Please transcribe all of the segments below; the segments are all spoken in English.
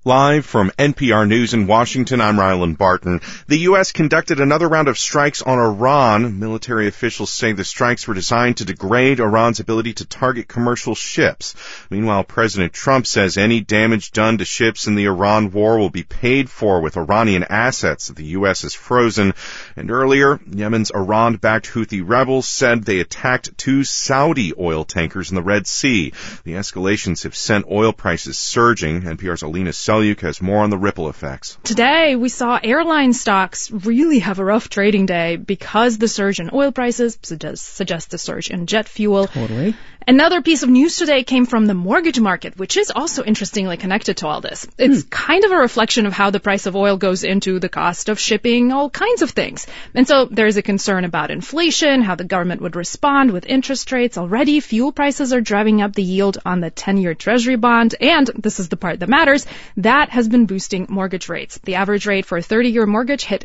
Live from NPR News in Washington, I'm Rylan Barton. The U.S. conducted another round of strikes on Iran. Military officials say the strikes were designed to degrade Iran's ability to target commercial ships. Meanwhile, President Trump says any damage done to ships in the Iran war will be paid for with Iranian assets that the U.S. has frozen. And earlier, Yemen's Iran-backed Houthi rebels said they attacked 2 Saudi oil tankers in the Red Sea. The escalations have sent oil prices surging. NPR's Alina Selyuk has more on the ripple effects. Today, we saw airline stocks really have a rough trading day because the surge in oil prices suggests a surge in jet fuel. Totally. Another piece of news today came from the mortgage market, which is also interestingly connected to all this. It's kind of a reflection of how the price of oil goes into the cost of shipping all kinds of things. And so there's a concern about inflation, how the government would respond with interest rates. Already, fuel prices are driving up the yield on the 10-year Treasury bond. And this is the part that matters. That has been boosting mortgage rates. The average rate for a 30-year mortgage hit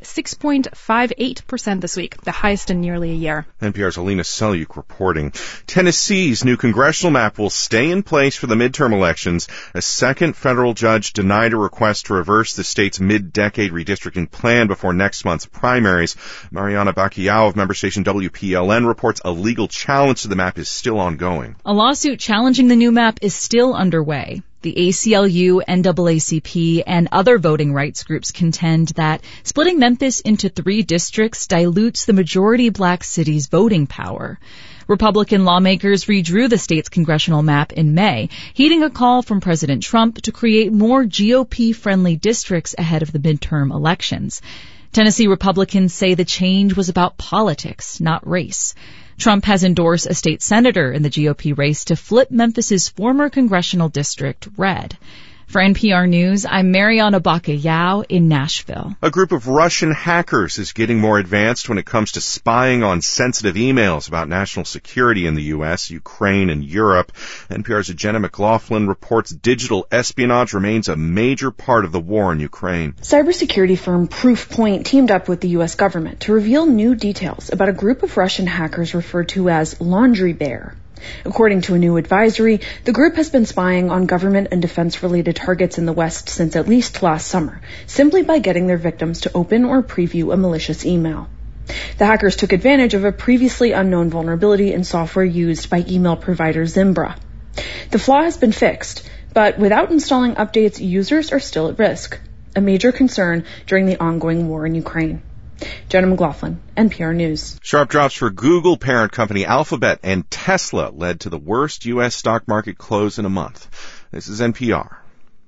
6.58% this week, the highest in nearly a year. NPR's Alina Selyuk reporting. Tennessee's new congressional map will stay in place for the midterm elections. A second federal judge denied a request to reverse the state's mid-decade redistricting plan before next month's primaries. Mariana Bacchiao of member station WPLN reports a legal challenge to the map is still ongoing. A lawsuit challenging the new map is still underway. The ACLU, NAACP, and other voting rights groups contend that splitting Memphis into 3 districts dilutes the majority black city's voting power. Republican lawmakers redrew the state's congressional map in May, heeding a call from President Trump to create more GOP-friendly districts ahead of the midterm elections. Tennessee Republicans say the change was about politics, not race. Trump has endorsed a state senator in the GOP race to flip Memphis's former congressional district red. For NPR News, I'm Mariana Bacchiao in Nashville. A group of Russian hackers is getting more advanced when it comes to spying on sensitive emails about national security in the U.S., Ukraine, and Europe. NPR's Jenna McLaughlin reports digital espionage remains a major part of the war in Ukraine. Cybersecurity firm Proofpoint teamed up with the U.S. government to reveal new details about a group of Russian hackers referred to as Laundry Bear. According to a new advisory, the group has been spying on government and defense-related targets in the West since at least last summer, simply by getting their victims to open or preview a malicious email. The hackers took advantage of a previously unknown vulnerability in software used by email provider Zimbra. The flaw has been fixed, but without installing updates, users are still at risk, a major concern during the ongoing war in Ukraine. Jenna McLaughlin, NPR News. Sharp drops for Google parent company Alphabet and Tesla led to the worst U.S. stock market close in a month. This is NPR.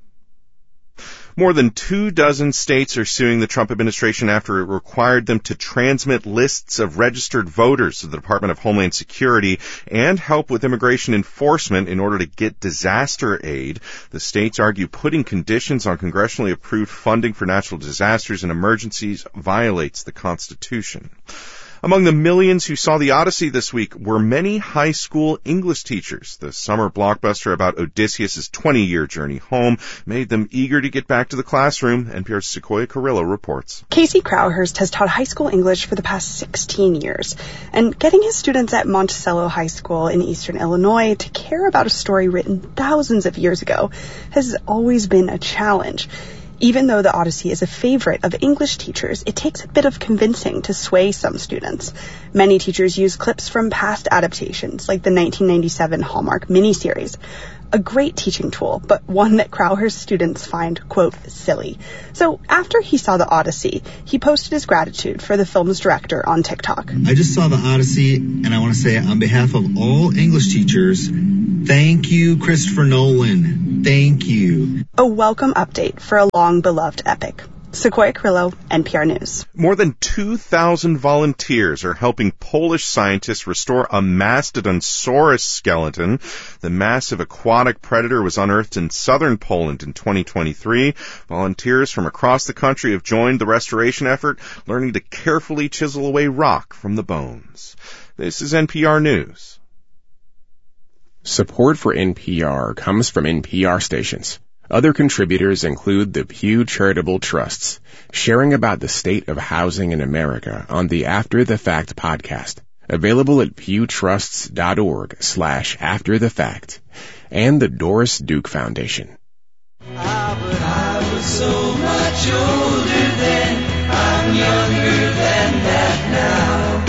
More than 24 states are suing the Trump administration after it required them to transmit lists of registered voters to the Department of Homeland Security and help with immigration enforcement in order to get disaster aid. The states argue putting conditions on congressionally approved funding for natural disasters and emergencies violates the Constitution. Among the millions who saw The Odyssey this week were many high school English teachers. The summer blockbuster about Odysseus' 20-year journey home made them eager to get back to the classroom. NPR's Sequoia Carrillo reports. Casey Crowhurst has taught high school English for the past 16 years, and getting his students at Monticello High School in eastern Illinois to care about a story written thousands of years ago has always been a challenge. Even though The Odyssey is a favorite of English teachers, it takes a bit of convincing to sway some students. Many teachers use clips from past adaptations, like the 1997 Hallmark miniseries. A great teaching tool, but one that Crowhurst students find, quote, silly. So after he saw The Odyssey, he posted his gratitude for the film's director on TikTok. I just saw The Odyssey, and I want to say on behalf of all English teachers, thank you, Christopher Nolan. Thank you. A welcome update for a long-beloved epic. Sequoia Carrillo, NPR News. More than 2,000 volunteers are helping Polish scientists restore a Mastodonsaurus skeleton. The massive aquatic predator was unearthed in southern Poland in 2023. Volunteers from across the country have joined the restoration effort, learning to carefully chisel away rock from the bones. This is NPR News. Support for NPR comes from NPR stations. Other contributors include the Pew Charitable Trusts, sharing about the state of housing in America on the After the Fact podcast, available at pewtrusts.org/afterthefact, and the Doris Duke Foundation. was so much older then, I'm younger than that now.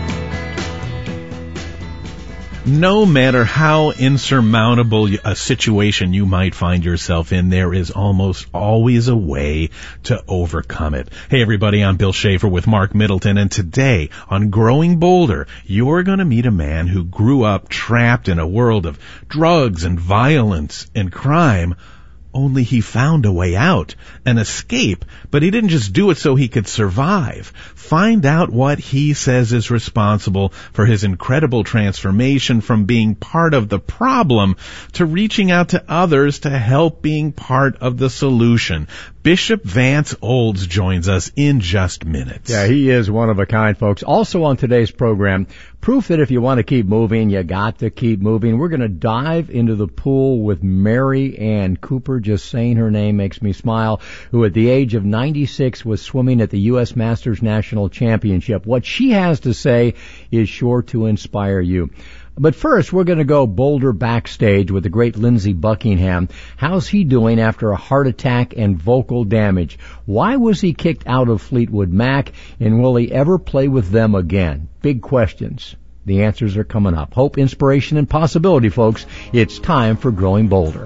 No matter how insurmountable a situation you might find yourself in, there is almost always a way to overcome it. Hey everybody, I'm Bill Schaefer with Mark Middleton, and today on Growing Bolder, you're going to meet a man who grew up trapped in a world of drugs and violence and crime. Only he found a way out, an escape, but he didn't just do it so he could survive. Find out what he says is responsible for his incredible transformation from being part of the problem to reaching out to others to help being part of the solution. Bishop Vance Olds joins us in just minutes. Yeah, he is one of a kind, folks. Also on today's program, proof that if you want to keep moving, you got to keep moving. We're going to dive into the pool with Mary Ann Cooper. Just saying her name makes me smile, who at the age of 96 was swimming at the U.S. Masters National Championship. What she has to say is sure to inspire you. But first, we're going to go Boulder backstage with the great Lindsey Buckingham. How's he doing after a heart attack and vocal damage? Why was he kicked out of Fleetwood Mac? And will he ever play with them again? Big questions. The answers are coming up. Hope, inspiration, and possibility, folks. It's time for Growing Bolder.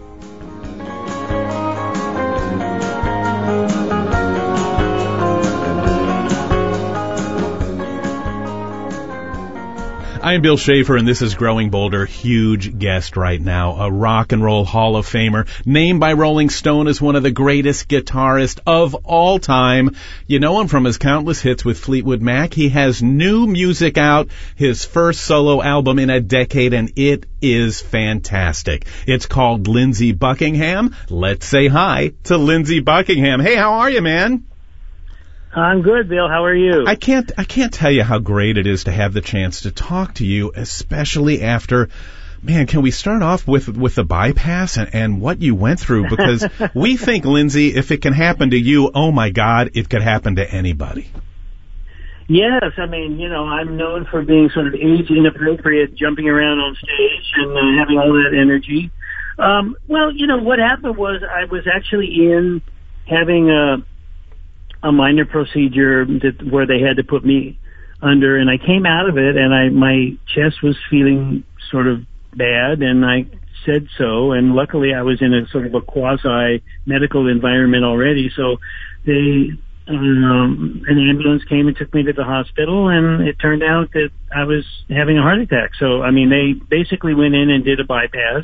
I'm Bill Schaefer, and this is Growing Bolder. Huge guest right now, a rock and roll Hall of Famer, named by Rolling Stone as one of the greatest guitarists of all time. You know him from his countless hits with Fleetwood Mac. He has new music out, his first solo album in a decade, and it is fantastic. It's called Lindsey Buckingham. Let's say hi to Lindsey Buckingham. Hey, how are you, man? I'm good, Bill. How are you? I can't tell you how great it is to have the chance to talk to you, especially after, man, can we start off with the bypass and what you went through? Because we think, Lindsey, if it can happen to you, oh my God, it could happen to anybody. Yes, I mean, you know, I'm known for being sort of age inappropriate, jumping around on stage and having all that energy. Well, you know, what happened was I was actually having a minor procedure where they had to put me under, and I came out of it, and my chest was feeling sort of bad, and I said so, and luckily I was in a sort of a quasi-medical environment already, so an ambulance came and took me to the hospital, and it turned out that I was having a heart attack. So, I mean, they basically went in and did a bypass,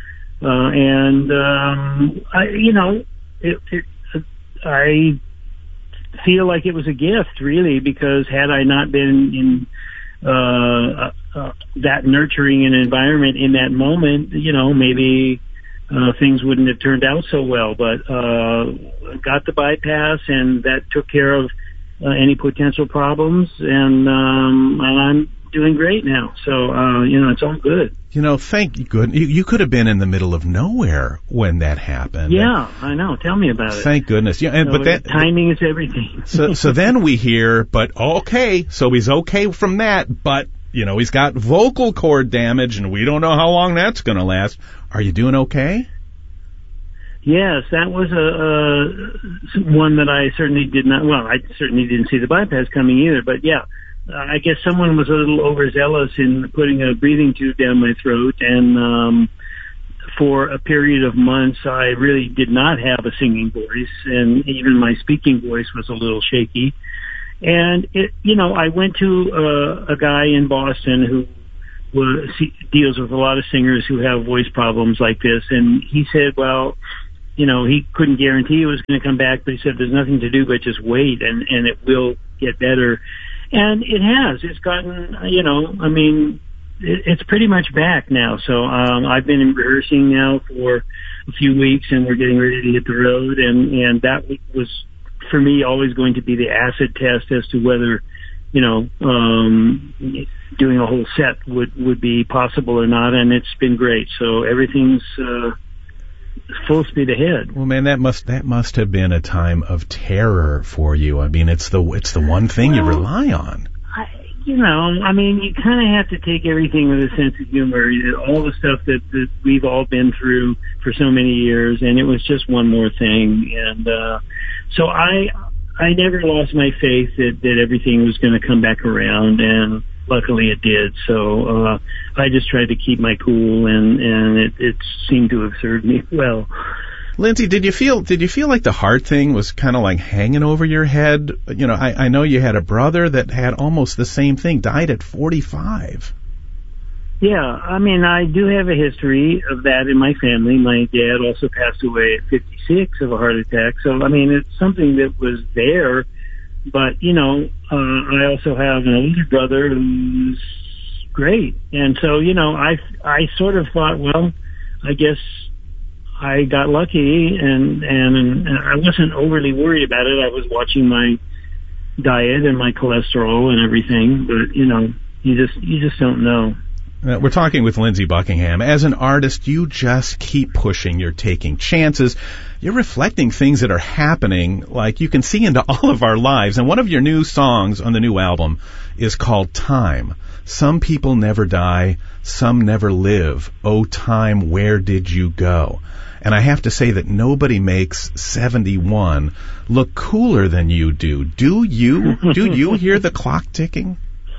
I feel like it was a gift, really, because had I not been in that nurturing an environment in that moment, you know, maybe things wouldn't have turned out so well. But got the bypass, and that took care of any potential problems, and I'm doing great now. So, you know, it's all good. You know, thank goodness. You could have been in the middle of nowhere when that happened. Yeah, I know. Tell me about it. Thank goodness. Yeah, but timing is everything. so then we hear, but okay, so he's okay from that, but, you know, he's got vocal cord damage, and we don't know how long that's going to last. Are you doing okay? Yes, that was one that I certainly did not, well, I certainly didn't see the bypass coming either, but yeah. I guess someone was a little overzealous in putting a breathing tube down my throat, and for a period of months I really did not have a singing voice, and even my speaking voice was a little shaky. And I went to a guy in Boston who deals with a lot of singers who have voice problems like this, and he said, well, you know, he couldn't guarantee it was going to come back, but he said there's nothing to do but just wait, and it will get better. And it has. It's gotten, you know, I mean, it's pretty much back now. So I've been rehearsing now for a few weeks, and we're getting ready to hit the road. And that was, for me, always going to be the acid test as to whether, you know, doing a whole set would be possible or not. And it's been great. So everything's full speed ahead. Well, man, that must have been a time of terror for you. I mean, it's the one thing you rely on. you know, I mean, you kind of have to take everything with a sense of humor. All the stuff that we've all been through for so many years, and it was just one more thing. And so I never lost my faith that everything was going to come back around, and luckily it did. So I just tried to keep my cool, and it seemed to have served me well. Lindsay, did you feel like the heart thing was kind of like hanging over your head? You know, I know you had a brother that had almost the same thing, died at 45. Yeah, I mean, I do have a history of that in my family. My dad also passed away at 56 of a heart attack. So, I mean, it's something that was there. But, you know, I also have an older brother who's great. And so, you know, I sort of thought, well, I guess I got lucky, and I wasn't overly worried about it. I was watching my diet and my cholesterol and everything, but you know, you just don't know. We're talking with Lindsay Buckingham. As an artist, you just keep pushing. You're taking chances. You're reflecting things that are happening, like you can see into all of our lives. And one of your new songs on the new album is called Time. Some people never die, some never live. Oh, time, where did you go? And I have to say that nobody makes 71 look cooler than you do. Do you? Do you hear the clock ticking?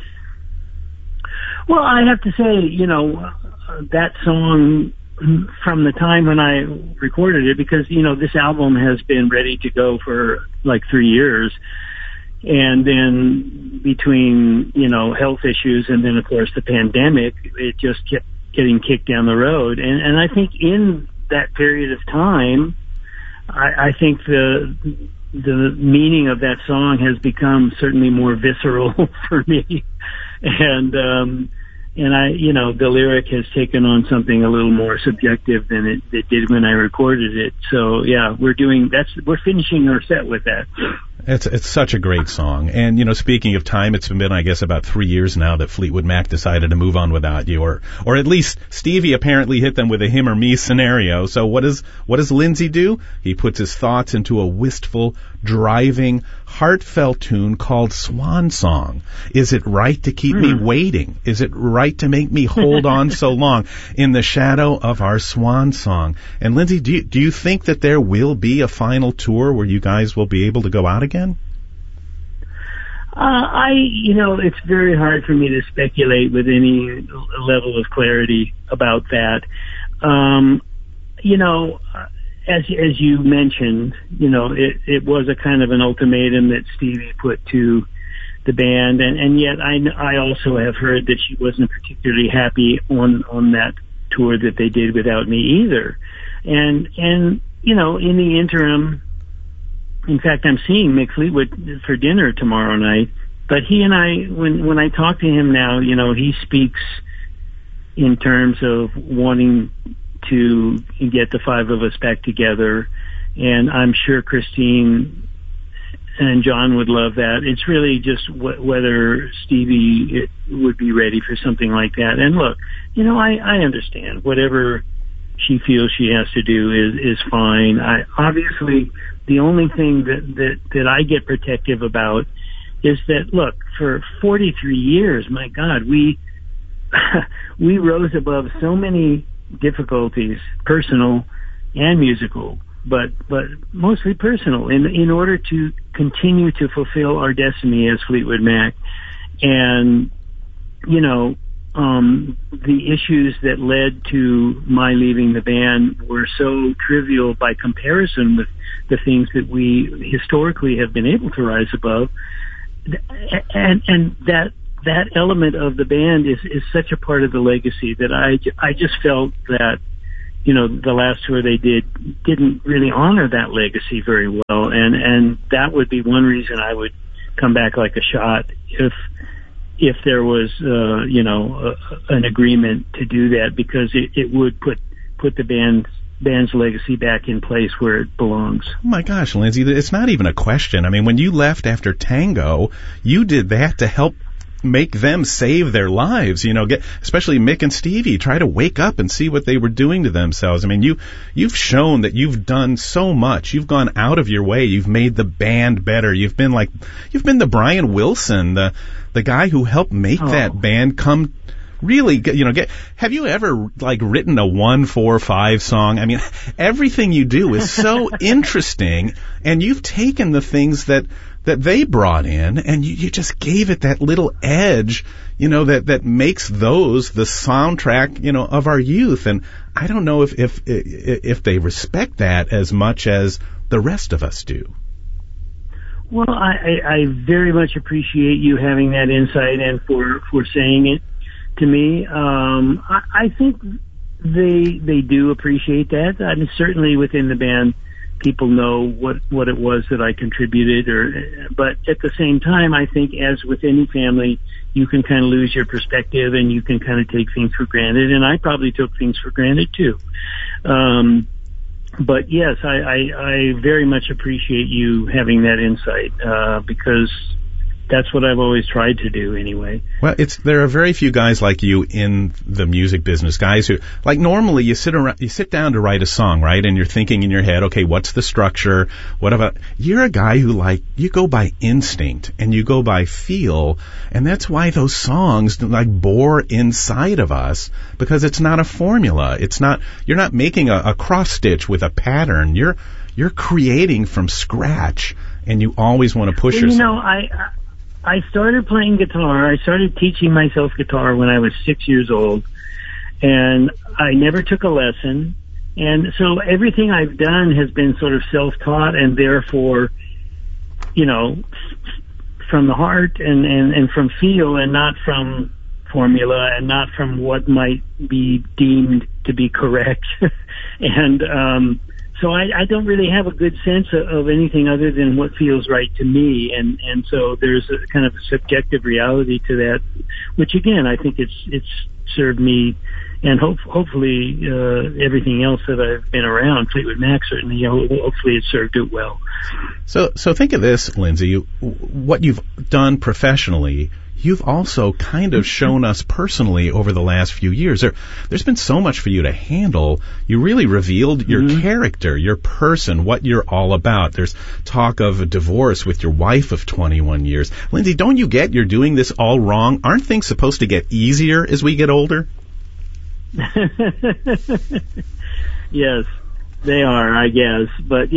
Well, I have to say, you know, that song from the time when I recorded it, because, you know, this album has been ready to go for like 3 years. And then between, you know, health issues and then, of course, the pandemic, it just kept getting kicked down the road. And I think in that period of time, I think the meaning of that song has become certainly more visceral for me. And I, you know, the lyric has taken on something a little more subjective than it did when I recorded it. So yeah, we're finishing our set with that. It's such a great song. And, you know, speaking of time, it's been, I guess, about 3 years now that Fleetwood Mac decided to move on without you, or at least Stevie apparently hit them with a him or me scenario. So what does Lindsay do? He puts his thoughts into a wistful, driving, heartfelt tune called Swan Song. Is it right to keep me waiting? Is it right to make me hold on so long in the shadow of our swan song? And Lindsay, do you think that there will be a final tour where you guys will be able to go out again? You know, it's very hard for me to speculate with any level of clarity about that. You know, as you mentioned, you know, it was a kind of an ultimatum that Stevie put to the band, and yet I also have heard that she wasn't particularly happy on that tour that they did without me either. And you know, in the interim, in fact, I'm seeing Mick Fleetwood for dinner tomorrow night. But he and I, when I talk to him now, you know, he speaks in terms of wanting to get the five of us back together. And I'm sure Christine and John would love that. It's really just whether Stevie would be ready for something like that. And look, you know, I understand. Whatever she feels she has to do is fine. Obviously, the only thing that I get protective about is that, look, for 43 years, my God, we rose above so many difficulties, personal and musical, but mostly personal, in order to continue to fulfill our destiny as Fleetwood Mac. And, you know, the issues that led to my leaving the band were so trivial by comparison with the things that we historically have been able to rise above. And that element of the band is such a part of the legacy that I just felt that, you know, the last tour they didn't really honor that legacy very well, and that would be one reason I would come back like a shot if there was you know, an agreement to do that, because it would put the band's legacy back in place where it belongs. Oh my gosh, Lindsay, it's not even a question. I mean, when you left after Tango, you did that to help make them save their lives, especially Mick and Stevie, try to wake up and see what they were doing to themselves. I mean, you've shown that you've done so much. You've gone out of your way. You've made the band better. You've been the Brian Wilson, the guy who helped make that band come really, have you ever written a 1-4-5 song? I mean, everything you do is so interesting, and you've taken the things that they brought in, and you just gave it that little edge, that makes those the soundtrack, of our youth. And I don't know if they respect that as much as the rest of us do. Well, I very much appreciate you having that insight and for saying it to me. I think they do appreciate that. I mean, certainly within the band, people know what it was that I contributed, but at the same time, I think as with any family, you can kind of lose your perspective and you can kind of take things for granted, and I probably took things for granted too. But yes, I very much appreciate you having that insight, because that's what I've always tried to do anyway. Well, there are very few guys like you in the music business. Guys who, normally you sit down to write a song, right? And you're thinking in your head, okay, what's the structure? What about, you're a guy who you go by instinct and you go by feel. And that's why those songs bore inside of us, because it's not a formula. You're not making a cross stitch with a pattern. You're creating from scratch, and you always want to push yourself. I started playing guitar. I started teaching myself guitar when I was 6 years old, and I never took a lesson. And so everything I've done has been sort of self-taught, and therefore, from the heart and from feel, and not from formula, and not from what might be deemed to be correct. And so I don't really have a good sense of anything other than what feels right to me, and so there's a kind of a subjective reality to that, which again I think it's served me, and hopefully everything else that I've been around, Fleetwood Mac certainly, hopefully it served it well. So think of this, Lindsay, what you've done professionally. You've also kind of shown us personally over the last few years. There's been so much for you to handle. You really revealed your character, your person, what you're all about. There's talk of a divorce with your wife of 21 years. Lindsay, don't you get you're doing this all wrong? Aren't things supposed to get easier as we get older? Yes, they are, I guess. But,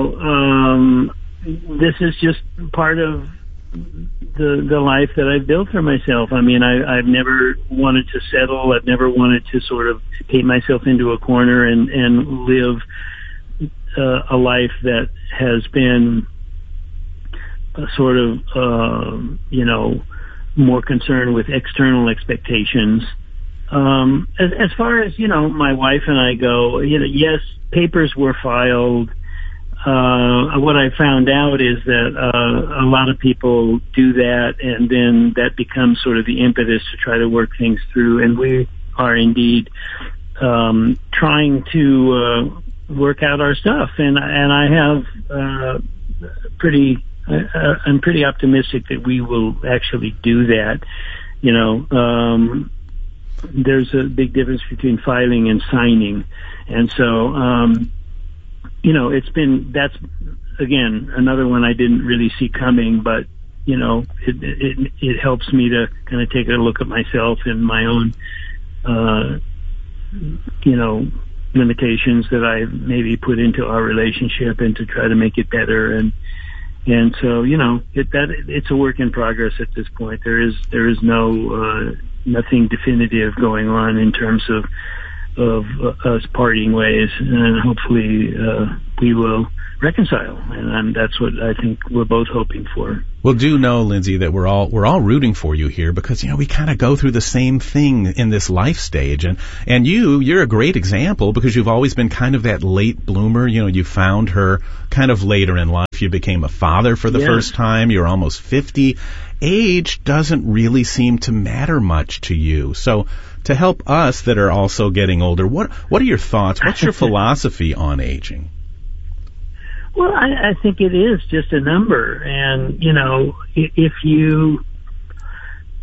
this is just part of the life that I've built for myself. I mean, I've never wanted to settle. I've never wanted to sort of paint myself into a corner and live a life that has been sort of, more concerned with external expectations. As far as, my wife and I go, yes, papers were filed. What I found out is that a lot of people do that, and then that becomes sort of the impetus to try to work things through. And we are indeed trying to work out our stuff. And I have I'm pretty optimistic that we will actually do that. There's a big difference between filing and signing, and so. That's again another one I didn't really see coming, but it helps me to kind of take a look at myself and my own limitations that I maybe put into our relationship, and to try to make it better. And so it's a work in progress at this point. There is no nothing definitive going on in terms of us parting ways, and hopefully we will reconcile, and that's what I think we're both hoping for. Well, do know, Lindsay, that we're all rooting for you here, because we kind of go through the same thing in this life stage, and you're a great example, because you've always been kind of that late bloomer. You found her kind of later in life. You became a father for the first time. You're almost 50. Age doesn't really seem to matter much to you. So to help us that are also getting older, what are your thoughts? What's your philosophy on aging? Well, I think it is just a number, and if you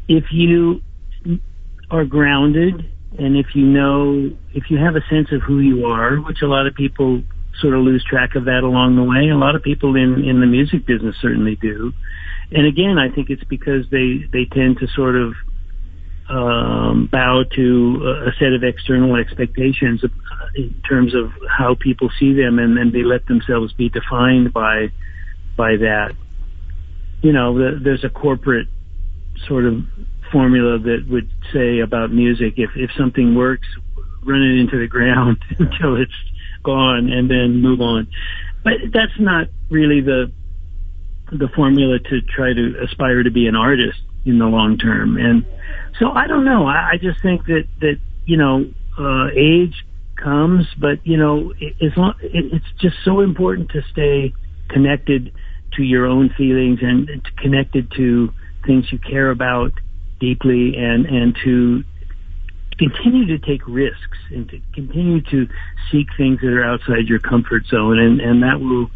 if you are grounded, and if you have a sense of who you are, which a lot of people sort of lose track of that along the way. A lot of people in the music business certainly do. And again, I think it's because they tend to sort of bow to a set of external expectations in terms of how people see them, and then they let themselves be defined by that. You know, there's a corporate sort of formula that would say about music, if something works, run it into the ground until it's gone and then move on. But that's not really the formula to try to aspire to be an artist in the long term. And so I don't know. I just think that you know, age comes, but you know, it's just so important to stay connected to your own feelings and connected to things you care about deeply, and to continue to take risks and to continue to seek things that are outside your comfort zone, and that will,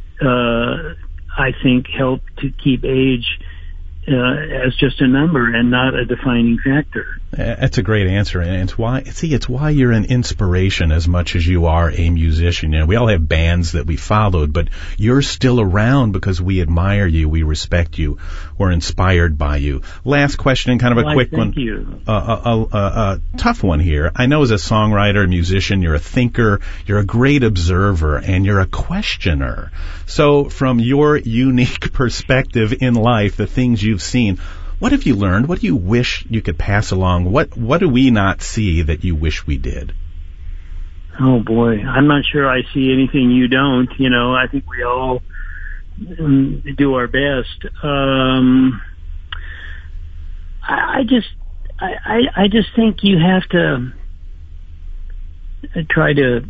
I think, help to keep age as just a number and not a defining factor. That's a great answer, and it's why you're an inspiration as much as you are a musician. You know, we all have bands that we followed, but you're still around because we admire you, we respect you, we're inspired by you. Last question, kind of a quick one. Thank you. A tough one here. I know as a songwriter, musician, you're a thinker, you're a great observer, and you're a questioner. So from your unique perspective in life, the things you've seen, what have you learned? What do you wish you could pass along? What do we not see that you wish we did? Oh boy, I'm not sure I see anything you don't. You know, I think we all do our best. I just think you have to try to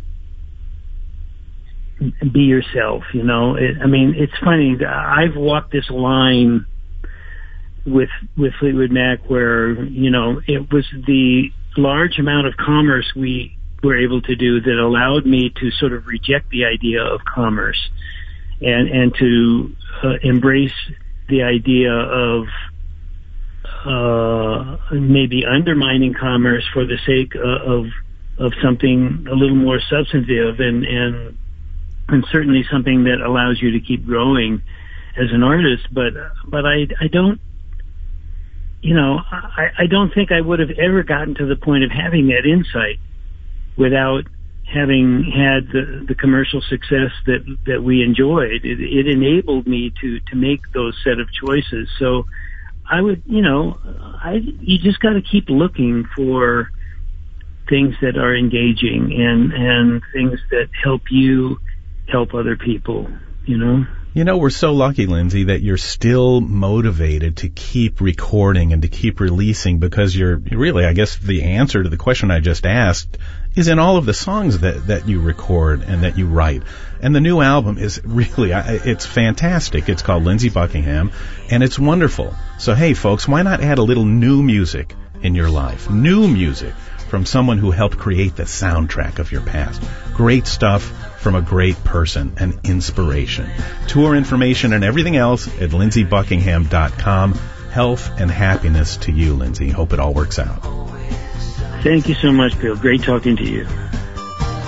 be yourself. You know, I mean, it's funny. I've walked this line with Fleetwood Mac, where, you know, it was the large amount of commerce we were able to do that allowed me to sort of reject the idea of commerce and to embrace the idea of maybe undermining commerce for the sake of something a little more substantive and certainly something that allows you to keep growing as an artist. But I don't, you know, I don't think I would have ever gotten to the point of having that insight without having had the commercial success that we enjoyed. It enabled me to make those set of choices. So I would, you know, you just got to keep looking for things that are engaging and things that help you help other people, you know? You know, we're so lucky, Lindsay, that you're still motivated to keep recording and to keep releasing, because you're really, I guess, the answer to the question I just asked is in all of the songs that you record and that you write. And the new album is really, it's fantastic. It's called Lindsey Buckingham, and it's wonderful. So, hey, folks, why not add a little new music in your life? New music from someone who helped create the soundtrack of your past. Great stuff from a great person, an inspiration. Tour information and everything else at lindseybuckingham.com. Health and happiness to you, Lindsay. Hope it all works out. Thank you so much, Bill. Great talking to you.